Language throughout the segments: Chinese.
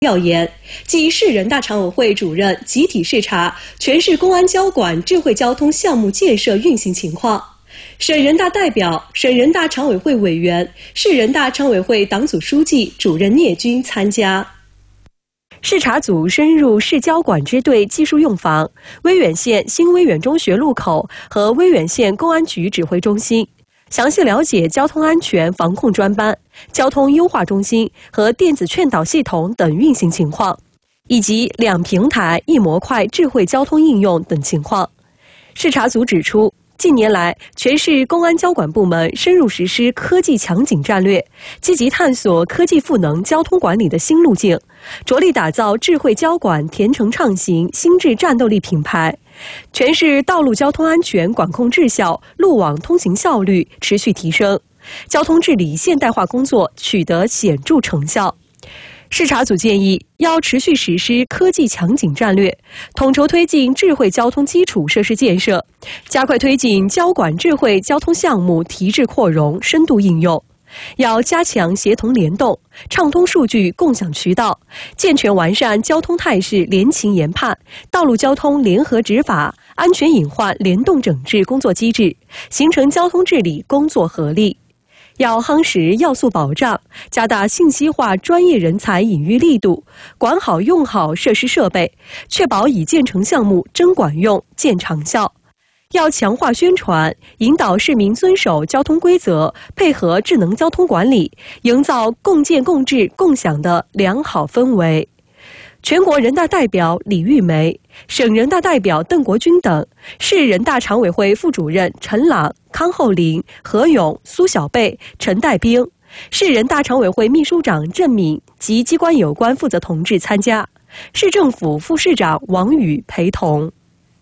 调研，即市人大常委会主任集体视察全市公安交管智慧交通项目建设运行情况。省人大代表、省人大常委会委员、市人大常委会党组书记、主任聂军参加。视察组深入市交管支队技术用房、威远县新威远中学路口和威远县公安局指挥中心，详细了解交通安全防控专班、交通优化中心和电子劝导系统等运行情况，以及2平台1模块智慧交通应用等情况。视察组指出，近年来，全市公安交管部门深入实施科技强警战略，积极探索科技赋能交通管理的新路径，着力打造智慧交管甜诚畅行新质战斗力品牌。全市道路交通安全管控质效、路网通行效率持续提升，交通治理现代化工作取得显著成效。视察组建议，要持续实施科技强警战略，统筹推进智慧交通基础设施建设，加快推进交管智慧交通项目提质扩容、深度应用。要加强协同联动，畅通数据共享渠道，健全完善交通态势联情研判、道路交通联合执法、安全隐患联动整治工作机制，形成交通治理工作合力。要夯实要素保障，加大信息化专业人才引育力度，管好用好设施设备，确保已建成项目真管用、见长效。要强化宣传，引导市民遵守交通规则，配合智能交通管理，营造共建共治共享的良好氛围。全国人大代表李玉梅、省人大代表邓国军等，市人大常委会副主任陈朗、康厚林、何勇、苏小贝、陈代兵，市人大常委会秘书长郑敏及机关有关负责同志参加，市政府副市长王宇陪同。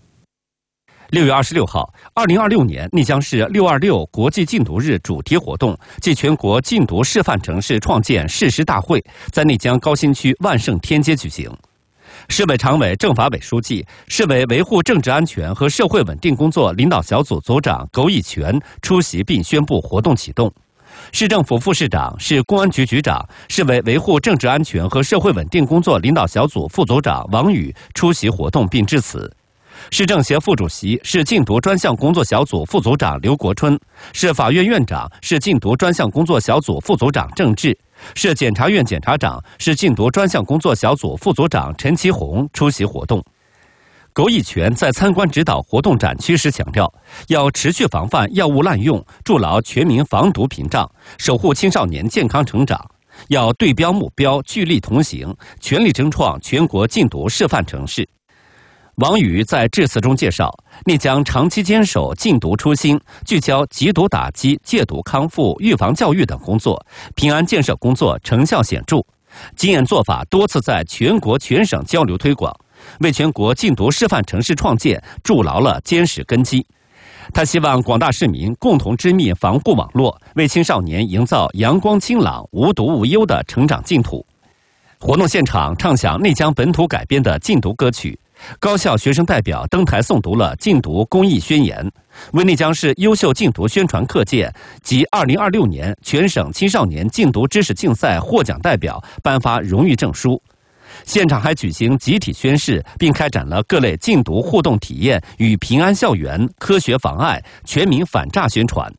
6月26号，2026年内江市626国际禁毒日主题活动暨全国禁毒示范城市创建誓师大会在内江高新区万盛天街举行。市委常委、政法委书记、市委维护政治安全和社会稳定工作领导小组组长苟以权出席并宣布活动启动。市政府副市长、市公安局局长、市委维护政治安全和社会稳定工作领导小组副组长王宇出席活动并致辞。市政协副主席、市禁毒专项工作小组副组长刘国春，市法院院长、市禁毒专项工作小组副组长郑志，市检察院检察长、市禁毒专项工作小组副组长陈其红出席活动。苟以权在参观指导活动展区时强调，要持续防范药物滥用，筑牢全民防毒屏障，守护青少年健康成长。要对标目标，聚力同行，全力争创全国禁毒示范城市。王宇在致辞中介绍，内江长期坚守禁毒初心，聚焦缉毒打击、戒毒康复、预防教育等工作，平安建设工作成效显著，经验做法多次在全国全省交流推广，为全国禁毒示范城市创建筑牢了坚实根基。他希望广大市民共同织密防护网络，为青少年营造阳光清朗、无毒无忧的成长净土。活动现场唱响内江本土改编的禁毒歌曲，高校学生代表登台诵读了禁毒公益宣言，为内江市优秀禁毒宣传课件及2026年全省青少年禁毒知识竞赛获奖代表颁发荣誉证书。现场还举行集体宣誓，并开展了各类禁毒互动体验与平安校园、科学防艾、全民反诈宣传。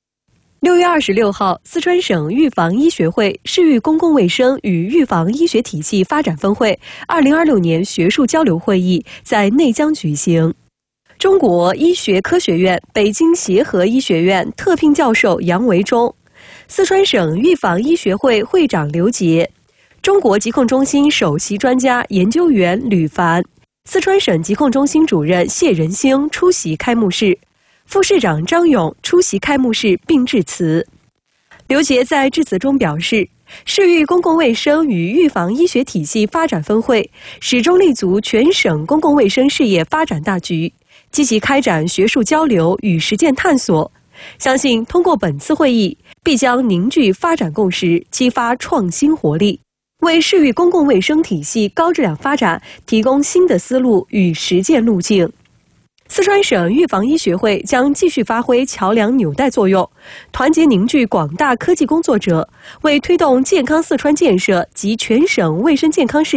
6月26号，四川省预防医学会市域公共卫生与预防医学体系发展分会2026年学术交流会议在内江举行。中国医学科学院北京协和医学院特聘教授杨维忠，四川省预防医学会会长刘杰，中国疾控中心首席专家研究员吕凡，四川省疾控中心主任谢仁兴出席开幕式，副市长张勇出席开幕式并致辞。刘杰在致辞中表示，市域公共卫生与预防医学体系发展分会始终立足全省公共卫生事业发展大局，积极开展学术交流与实践探索，相信通过本次会议必将凝聚发展共识，激发创新活力，为市域公共卫生体系高质量发展提供新的思路与实践路径。 四川省预防医学会将继续发挥桥梁纽带作用，团结凝聚广大科技工作者，为推动健康四川建设及全省卫生健康事